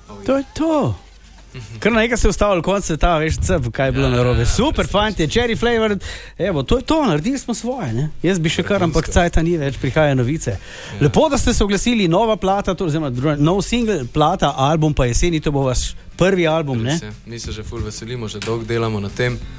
To je to. Kar na nekaj se je ustavilo, konc sveta, veš, kaj je bilo narobe. Super, fanti, cherry flavor, evo, to je to, naredili smo svoje, ne? Jaz bi še kar, ampak cajta ni več, prihajajo novice. Lepo, da ste se oglasili, nova plata, oziroma nov single, plata, album pa jeseni, to bo vaš prvi album, ne? Mi se že ful veselimo, že dolgo delamo na tem.